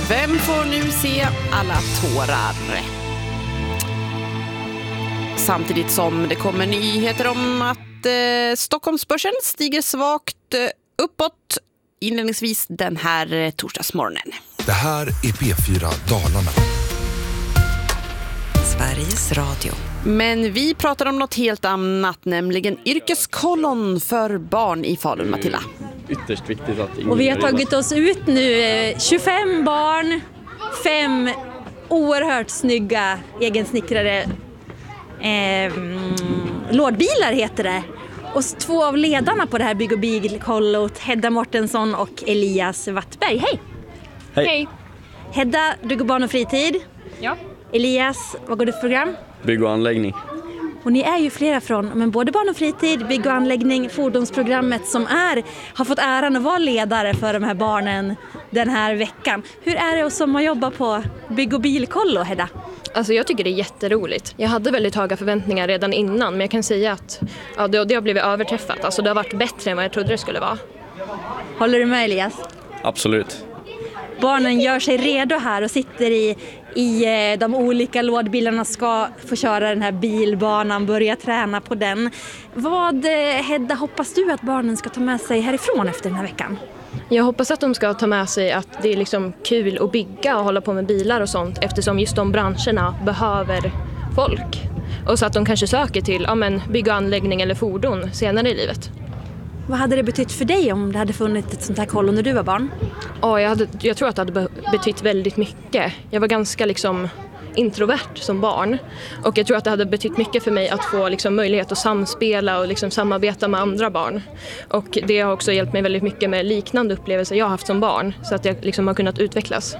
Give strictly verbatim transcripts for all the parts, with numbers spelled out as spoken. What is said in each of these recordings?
Vem får nu se alla tårar? Samtidigt som det kommer nyheter om att eh, Stockholmsbörsen stiger svagt eh, uppåt inledningsvis den här eh, torsdagsmorgonen. Det här är P fyra Dalarna. Sveriges Radio. Men vi pratar om något helt annat, nämligen yrkeskollon för barn i Falun, Matilda. Ytterst viktigt att ingen och vi har tagit oss ut nu, tjugofem barn, fem oerhört snygga egensnickrade eh, lådbilar heter det. Och två av ledarna på det här bygg- och bilkollot, Hedda Mortensson och Elias Wattberg. Hej! Hej! Hej! Hedda, du går barn och fritid. Ja. Elias, vad går du för program? Bygg och anläggning. Och ni är ju flera från, men både barn och fritid, bygg och anläggning, fordonsprogrammet som är, har fått äran att vara ledare för de här barnen den här veckan. Hur är det att som att jobba på bygg- och bilkollo, Hedda? Alltså jag tycker det är jätteroligt. Jag hade väldigt höga förväntningar redan innan, men jag kan säga att ja, det, det har blivit överträffat. Alltså det har varit bättre än vad jag trodde det skulle vara. Håller du med, Elias? Absolut. Barnen gör sig redo här och sitter i, i de olika lådbilarna, ska få köra den här bilbanan, börja träna på den. Vad, Hedda, hoppas du att barnen ska ta med sig härifrån efter den här veckan? Jag hoppas att de ska ta med sig att det är liksom kul att bygga och hålla på med bilar och sånt, eftersom just de branscherna behöver folk. Och så att de kanske söker till ja, men, bygg- och anläggning eller fordon senare i livet. Vad hade det betytt för dig om det hade funnits ett sånt här kollo när du var barn? Ja, jag, hade, jag tror att det hade betytt väldigt mycket. Jag var ganska liksom introvert som barn. Och jag tror att det hade betytt mycket för mig att få liksom möjlighet att samspela och liksom samarbeta med andra barn. Och det har också hjälpt mig väldigt mycket med liknande upplevelser jag har haft som barn. Så att jag liksom har kunnat utvecklas.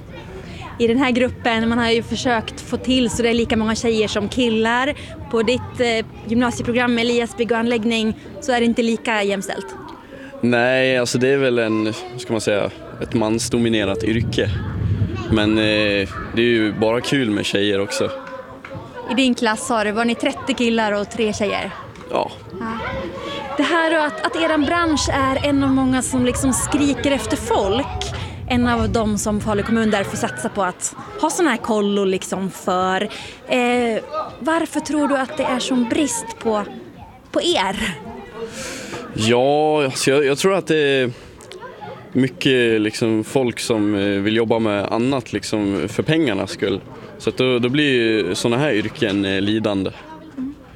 I den här gruppen, man har ju försökt få till så det är lika många tjejer som killar. På ditt eh, gymnasieprogram med Elias bygg- och anläggning så är det inte lika jämställt. Nej, alltså det är väl en, ska man säga, ett mansdominerat yrke. Men eh, det är ju bara kul med tjejer också. I din klass har det, var ni trettio killar och tre tjejer? Ja. Ja. Det här och att, att er bransch är en av många som liksom skriker efter folk. En av dem som Falu kommun därför satsar på att ha såna här kollo liksom för. Eh, varför tror du att det är sån brist på, på er? Ja, alltså jag, jag tror att det är mycket liksom folk som vill jobba med annat liksom för pengarnas skull. Så att då, då blir såna här yrken lidande.